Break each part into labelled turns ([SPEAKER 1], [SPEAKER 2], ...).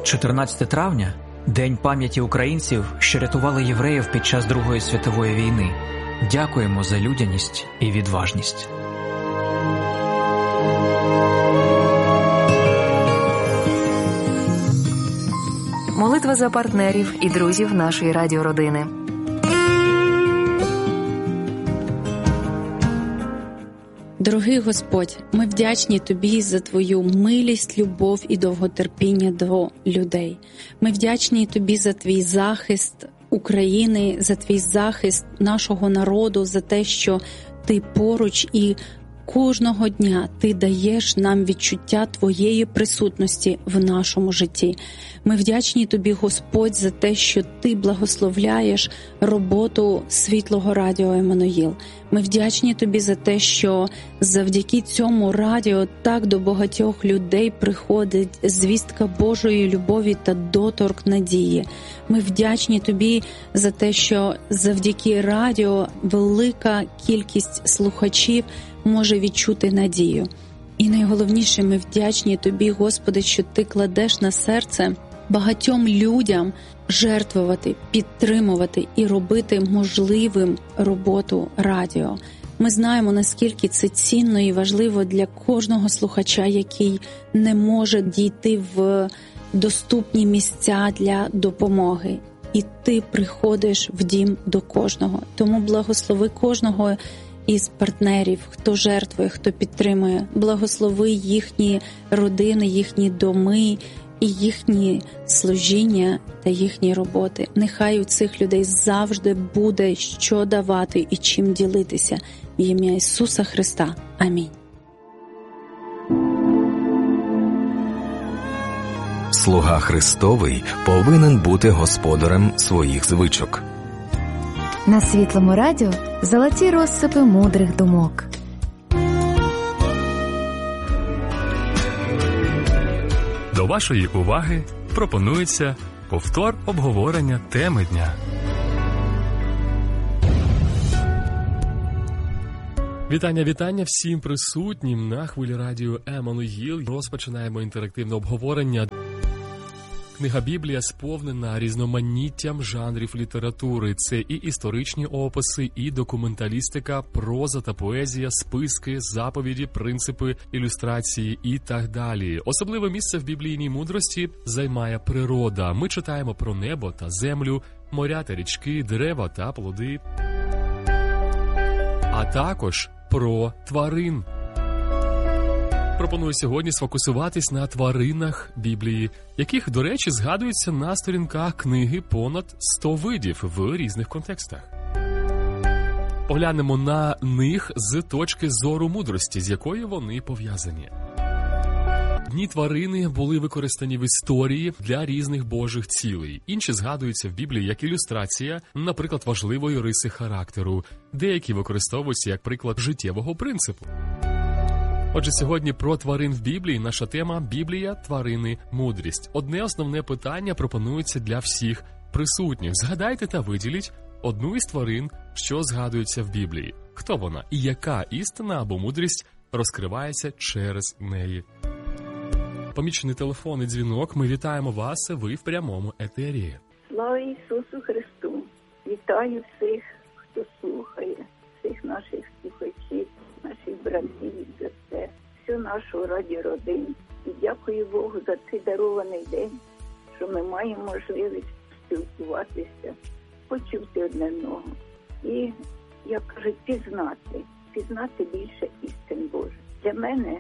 [SPEAKER 1] 14 травня – День пам'яті українців, що рятували євреїв під час Другої світової війни. Дякуємо за людяність і відважність.
[SPEAKER 2] Молитва за партнерів і друзів нашої радіородини.
[SPEAKER 3] Дорогий Господь, ми вдячні Тобі за Твою милість, любов і довготерпіння до людей. Ми вдячні Тобі за Твій захист України, за Твій захист нашого народу, за те, що Ти поруч і кожного дня Ти даєш нам відчуття Твоєї присутності в нашому житті. Ми вдячні Тобі, Господь, за те, що Ти благословляєш роботу Світлого радіо Еммануїл. Ми вдячні Тобі за те, що завдяки цьому радіо так до багатьох людей приходить звістка Божої любові та доторк надії. Ми вдячні Тобі за те, що завдяки радіо велика кількість слухачів може відчути надію. І найголовніше, ми вдячні Тобі, Господи, що Ти кладеш на серце багатьом людям жертвувати, підтримувати і робити можливим роботу радіо. Ми знаємо, наскільки це цінно і важливо для кожного слухача, який не може дійти в доступні місця для допомоги. І Ти приходиш в дім до кожного. Тому благослови кожного із партнерів, хто жертвує, хто підтримує. Благослови їхні родини, їхні доми і їхні служіння та їхні роботи. Нехай у цих людей завжди буде що давати і чим ділитися. В ім'я Ісуса Христа. Амінь.
[SPEAKER 4] Слуга Христовий повинен бути господарем своїх звичок.
[SPEAKER 5] На Світлому радіо золоті розсипи мудрих думок.
[SPEAKER 6] До вашої уваги пропонується повтор обговорення теми дня. Вітання всім присутнім на хвилі радіо Еммануїл. Розпочинаємо інтерактивне обговорення. Книга Біблія сповнена різноманіттям жанрів літератури. Це і історичні описи, і документалістика, проза та поезія, списки, заповіді, принципи, ілюстрації і так далі. Особливе місце в біблійній мудрості займає природа. Ми читаємо про небо та землю, моря та річки, дерева та плоди, а також про тварин. Пропоную сьогодні сфокусуватись на тваринах Біблії, яких, до речі, згадується на сторінках книги понад 100 видів в різних контекстах. Поглянемо на них з точки зору мудрості, з якою вони пов'язані. Дні тварини були використані в історії для різних божих цілей. Інші згадуються в Біблії як ілюстрація, наприклад, важливої риси характеру. Деякі використовуються як приклад життєвого принципу. Отже, сьогодні про тварин в Біблії. Наша тема – Біблія, тварини, мудрість. Одне основне питання пропонується для всіх присутніх. Згадайте та виділіть одну із тварин, що згадується в Біблії. Хто вона і яка істина або мудрість розкривається через неї? Помічений телефонний дзвінок. Ми вітаємо вас, ви в прямому етері.
[SPEAKER 7] Слава Ісусу Христу! Вітаю всіх, хто слухає, всіх наших слухачів, наших братів, за це, всю нашу радіородину. І дякую Богу за цей дарований день, що ми маємо можливість спілкуватися, почути одне одного. І, як кажуть, пізнати більше істин Божих. Для мене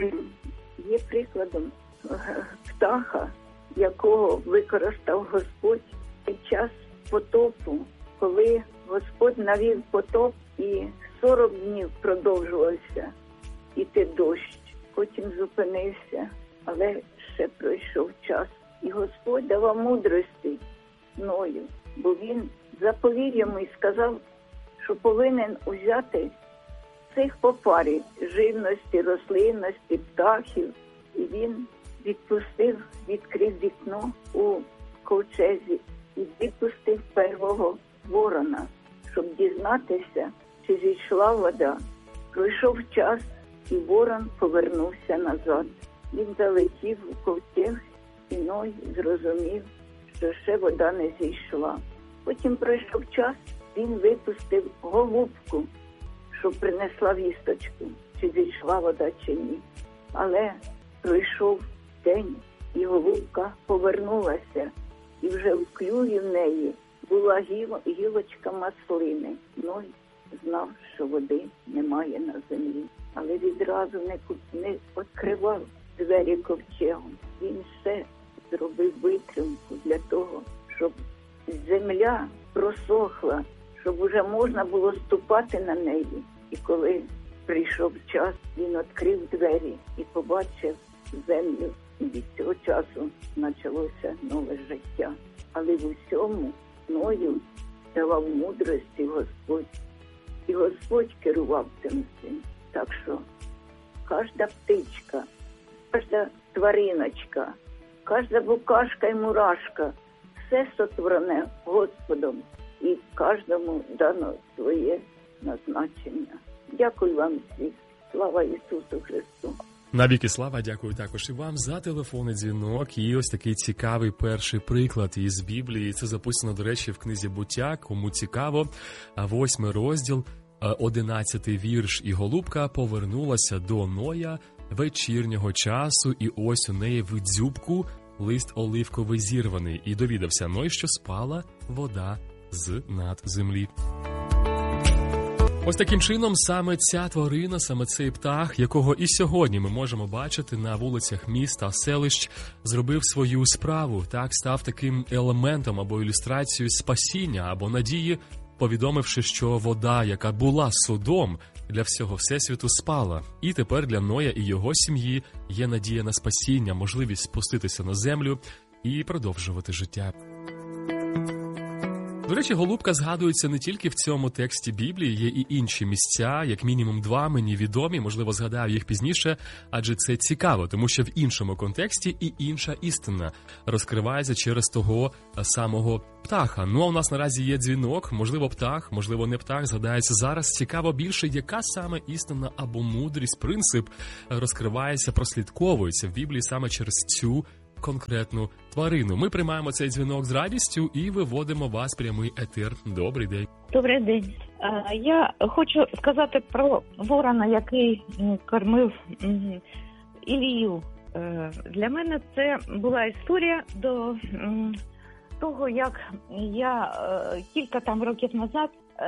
[SPEAKER 7] є прикладом птаха, якого використав Господь під час потопу, коли Господь навів потоп і 40 днів продовжувався іти дощ, потім зупинився, але ще пройшов час. І Господь давав мудрості Ною, бо він заповів йому і сказав, що повинен узяти цих по парі живності, рослинності, птахів. І він відкрив вікно у ковчезі і випустив первого ворона, щоб дізнатися, чи зійшла вода. Пройшов час, і ворон повернувся назад. Він залетів у ковчег І Ной зрозумів, що ще вода не зійшла. Потім пройшов час, він випустив голубку, щоб принесла вісточку, чи зійшла вода, чи ні. Але пройшов день, і голубка повернулася, і вже в клюві в неї була гілочка маслини. Ной знав, що води немає на землі, але відразу не відкривав двері ковчегу. Він ще зробив витримку для того, щоб земля просохла, щоб уже можна було ступати на неї. І коли прийшов час, він відкрив двері і побачив землю. І від цього часу почалося нове життя. Але в усьому Ною давав мудрості Господь. І Господь керував цим всім. Так що кожна птичка, кожна твариночка, кожна букашка і мурашка, все сотворене Господом, і кожному дано своє назначення. Дякую вам всім. Слава Ісусу Христу!
[SPEAKER 6] Навіки слава, дякую також і вам за телефонний дзвінок. І ось такий цікавий перший приклад із Біблії. Це записано, до речі, в книзі «Буття». Кому цікаво, 8 розділ, 11 вірш. «І голубка повернулася до Ноя вечірнього часу, і ось у неї в дзюбку лист оливковий зірваний. І довідався Ной, що спала вода з-над землі». Ось таким чином саме ця тварина, саме цей птах, якого і сьогодні ми можемо бачити на вулицях міст та селищ, зробив свою справу, так, став таким елементом або ілюстрацією спасіння або надії, повідомивши, що вода, яка була судом для всього всесвіту, спала. І тепер для Ноя і його сім'ї є надія на спасіння, можливість спуститися на землю і продовжувати життя. До речі, голубка згадується не тільки в цьому тексті Біблії, є і інші місця, як мінімум 2 мені відомі, можливо, згадаю їх пізніше, адже це цікаво, тому що в іншому контексті і інша істина розкривається через того самого птаха. Ну, а у нас наразі є дзвінок, можливо, птах, можливо, не птах, згадається зараз. Цікаво більше, яка саме істина або мудрість, принцип розкривається, прослідковується в Біблії саме через цю конкретну тварину. Ми приймаємо цей дзвінок з радістю і виводимо вас в прямий етер. Добрий день.
[SPEAKER 8] Добрий день. Я хочу сказати про ворона, який кормив Ілію. Для мене це була історія до того, як я кілька років назад,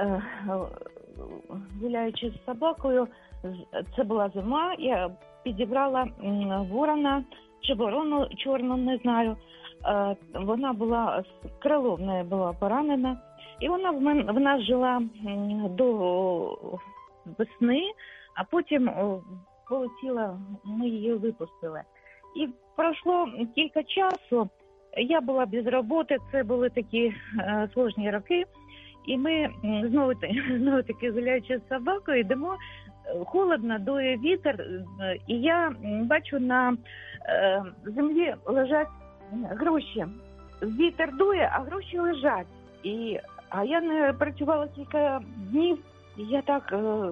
[SPEAKER 8] гуляючи з собакою, це була зима, я підібрала ворона, чи ворону чорну, не знаю. Вона була, крило в неї була поранена. І вона в нас жила до весни, а потім полетіла, ми її випустили. І пройшло кілька часу, я була без роботи, це були такі сложні роки. І ми знову таки гуляючи з собакою, йдемо, холодно, дує вітер, і я бачу на землі лежать гроші. Вітер дує, а гроші лежать. А я не працювала кілька днів, і я так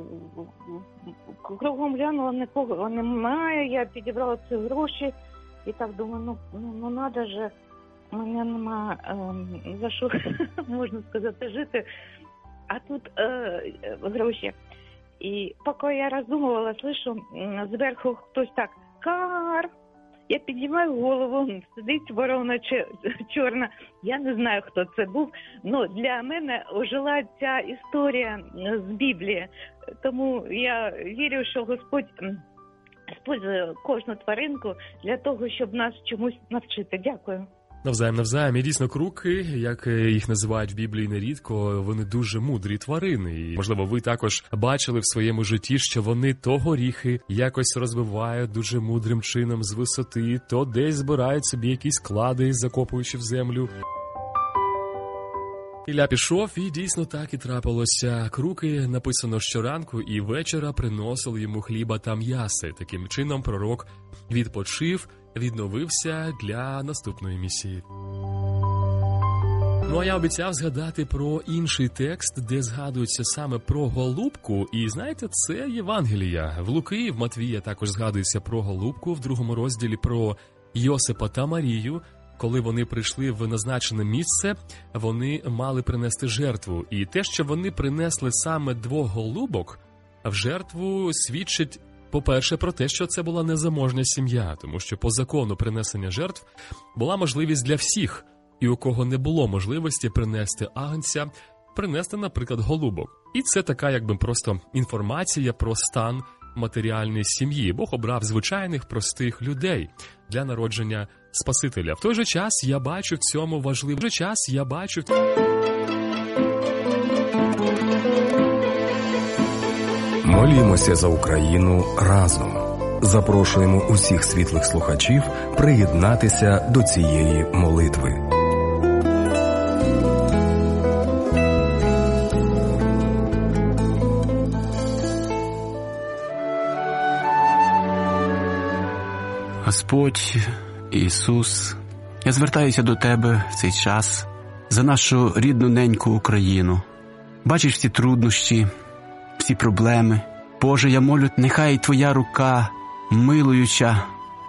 [SPEAKER 8] кругом глянула, нікого немає, я підібрала ці гроші, і так думаю, ну надо же, у мене нема за що, можна сказати, жити, а тут гроші. І поки я роздумувала, слышу зверху хтось так, кар. Я підіймаю голову, сидить ворона чорна. Я не знаю, хто це був, але для мене ожила ця історія з Біблії. Тому я вірю, що Господь використовує кожну тваринку для того, щоб нас чомусь навчити. Дякую.
[SPEAKER 6] Навзаєм. І дійсно круки, як їх називають в Біблії нерідко, вони дуже мудрі тварини. І, можливо, ви також бачили в своєму житті, що вони то горіхи якось розвивають дуже мудрим чином з висоти, то десь збирають собі якісь клади, закопуючи в землю. Ілля пішов, і дійсно так і трапилося. Круки, написано, щоранку і вечора приносили йому хліба та м'яси. Таким чином пророк відпочив, відновився для наступної місії. Ну, а я обіцяв згадати про інший текст, де згадується саме про голубку. І, знаєте, це Євангелія. В Луки, в Матвія також згадується про голубку, в 2 розділі про Йосипа та Марію, коли вони прийшли в назначене місце, вони мали принести жертву. І те, що вони принесли саме 2 голубок в жертву, свідчить, по-перше, про те, що це була незаможня сім'я, тому що по закону принесення жертв була можливість для всіх, і у кого не було можливості принести агнця, принести, наприклад, голубок. І це така, якби просто інформація про стан матеріальної сім'ї. Бог обрав звичайних, простих людей для народження Спасителя. В той же час я бачу в цьому важливий
[SPEAKER 4] Молімося за Україну разом. Запрошуємо усіх світлих слухачів приєднатися до цієї молитви.
[SPEAKER 9] Господь, Ісус, я звертаюся до Тебе в цей час за нашу рідну неньку Україну. Бачиш всі труднощі, всі проблеми. Боже, я молю, нехай Твоя рука, милуюча,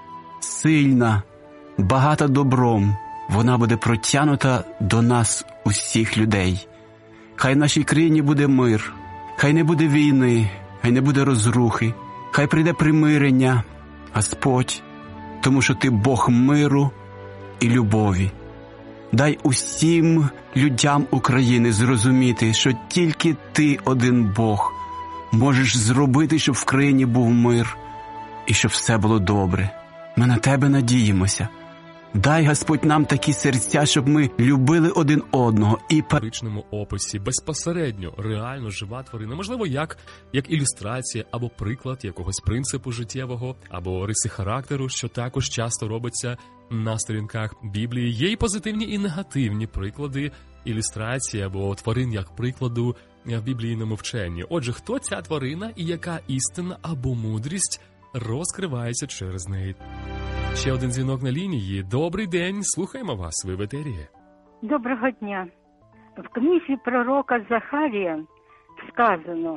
[SPEAKER 9] сильна, багата добром, вона буде протягнута до нас, усіх людей. Хай в нашій країні буде мир, хай не буде війни, хай не буде розрухи, хай прийде примирення, Господь, тому що Ти Бог миру і любові. Дай усім людям України зрозуміти, що тільки Ти один Бог можеш зробити, щоб в країні був мир і щоб все було добре. Ми на Тебе надіємося. Дай, Господь, нам такі серця, щоб ми любили один одного і
[SPEAKER 6] в історичному описі безпосередньо реально жива тварина, можливо, як ілюстрація або приклад якогось принципу життєвого, або риси характеру, що також часто робиться на сторінках Біблії. Є і позитивні, і негативні приклади ілюстрації або тварин як прикладу в біблійному вченні. Отже, хто ця тварина і яка істина або мудрість розкривається через неї? Ще один дзвінок на лінії. Добрий день, слухаємо вас, ви в етері.
[SPEAKER 10] Доброго дня. В книзі пророка Захарія сказано: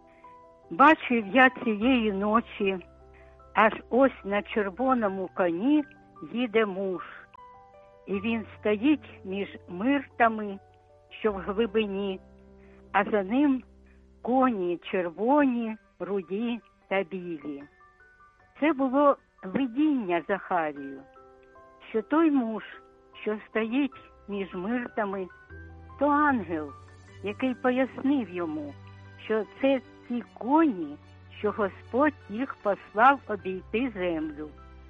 [SPEAKER 10] «Бачив я цієї ночі, аж ось на червоному коні їде муж, і він стоїть між миртами, що в глибині, а за ним коні червоні, руді та білі». Це було видіння Захарію, що той муж, що стоїть між миртами, то ангел, який пояснив йому, що це ті коні, що Господь їх послав обійти землю.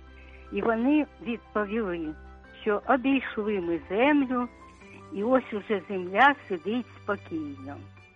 [SPEAKER 10] І вони відповіли, що обійшли ми землю, і ось уже земля сидить спокійно.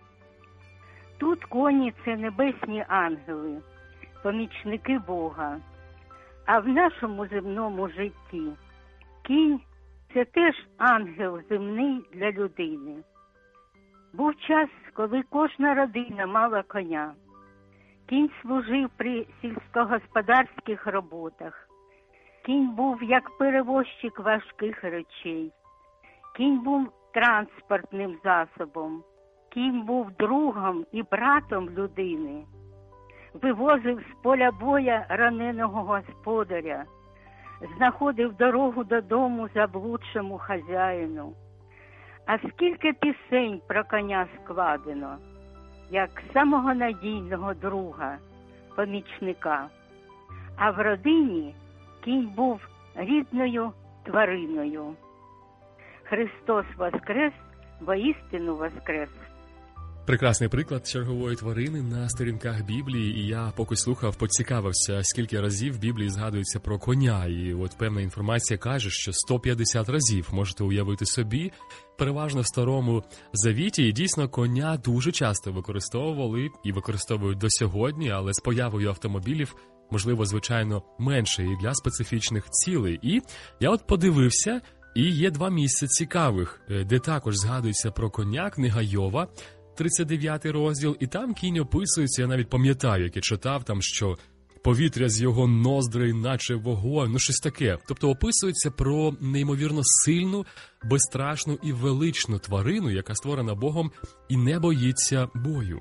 [SPEAKER 10] Тут коні – це небесні ангели, помічники Бога. А в нашому земному житті кінь – це теж ангел земний для людини. Був час, коли кожна родина мала коня. Кінь служив при сільськогосподарських роботах. Кінь був як перевозчик важких речей. Кінь був транспортним засобом. Кінь був другом і братом людини. Вивозив з поля боя раненого господаря, знаходив дорогу додому заблудшому хазяїну. А скільки пісень про коня складено, як самого надійного друга, помічника. А в родині кінь був рідною твариною. Христос воскрес, воістину воскрес.
[SPEAKER 6] Прекрасний приклад чергової тварини на сторінках Біблії, і я поки слухав, поцікавився, скільки разів в Біблії згадується про коня, і от певна інформація каже, що 150 разів, можете уявити собі, переважно в Старому Завіті, і дійсно коня дуже часто використовували і використовують до сьогодні, але з появою автомобілів, можливо, звичайно, менше і для специфічних цілей. І я от подивився, і є 2 місця цікавих, де також згадується про коня, книга Йова, 39 розділ, і там кінь описується, я навіть пам'ятаю, як я читав там, що повітря з його ноздрей, наче вогонь, ну щось таке. Тобто описується про неймовірно сильну, безстрашну і величну тварину, яка створена Богом і не боїться бою.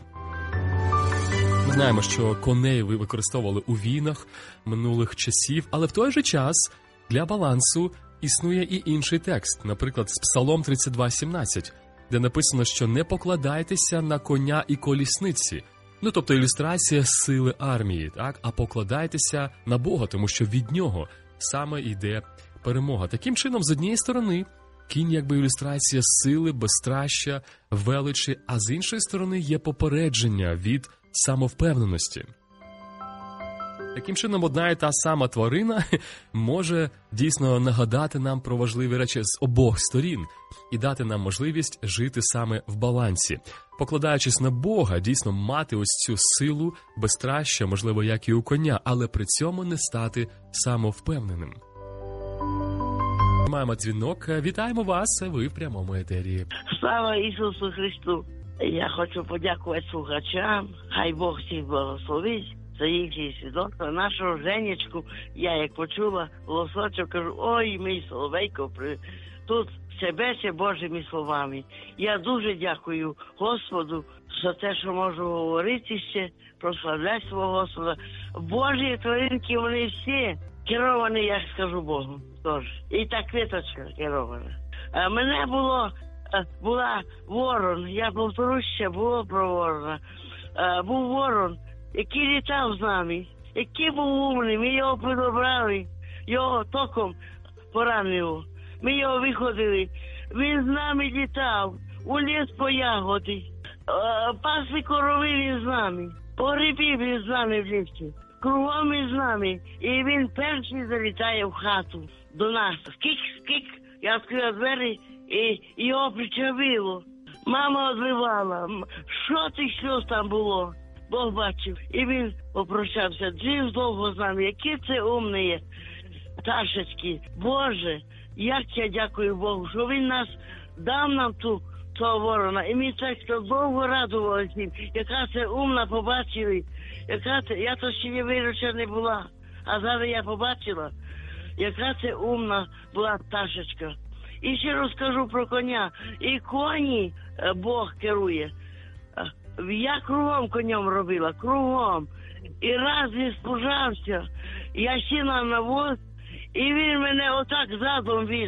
[SPEAKER 6] Ми знаємо, що коней ви використовували у війнах минулих часів, але в той же час Для балансу існує і інший текст, наприклад, з Псалом 32:17, де написано, що не покладайтеся на коня і колісниці. Тобто ілюстрація сили армії, так? А покладайтеся на Бога, тому що від нього саме йде перемога. Таким чином, з однієї сторони, кінь якби ілюстрація сили, безстраща, величі, а з іншої сторони є попередження від самовпевненості. Таким чином, одна і та сама тварина може дійсно нагадати нам про важливі речі з обох сторін і дати нам можливість жити саме в балансі. Покладаючись на Бога, дійсно мати ось цю силу, безстраща, можливо, як і у коня, але при цьому не стати самовпевненим. Маємо дзвінок. Вітаємо вас, ви в прямому етері.
[SPEAKER 11] Слава Ісусу Христу! Я хочу подякувати слухачам, хай Бог всіх благословить за їхні свідоцтва. Нашого Женечку, я як почула голосочок, кажу, ой, мій соловейко, тут себе Божими словами. Я дуже дякую Господу за те, що можу говорити ще, прославляти свого Господа. Божі тваринки, вони всі керовані, я скажу Богу. Тож. І та квіточка керована. Мене була ворон, я повторюсь, ще було про ворона. Був ворон, який літав з нами, який був умний, ми його підобрали, його током поранило. Ми його виходили, він з нами літав, у ліс по ягоди, пасли корови він з нами, погрібів він з нами в лісі, кругом він з нами, і він перший залітає в хату до нас. Скик, я відкрила двері, і його причавило. Мама одливала, що тих сльоз там було, Бог бачив. І він попрощався, жив довго з нами, які це умні пташечки. Боже, як я дякую Богу, що він нас дав нам того ворона. І ми так довго радувалися, яка це умна побачили. Я то ще не вируча не була, а зараз я побачила, яка це умна була пташечка. І ще розкажу про коня. І коні Бог керує. Я кругом конем робила, кругом. І раз він спужався, я сіла на воз, і він мене отак задом віз.